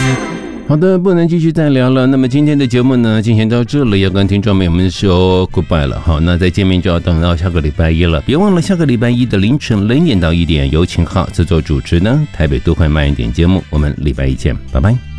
好的，不能继续再聊了。那么今天的节目呢，进行到这里，要跟听众朋友们说 goodbye 了。好，那再见面就要等到下个礼拜一了。别忘了下个礼拜一的凌晨0点到1点，由秦浩制作主持呢台北都会慢一点节目。我们礼拜一见，拜拜。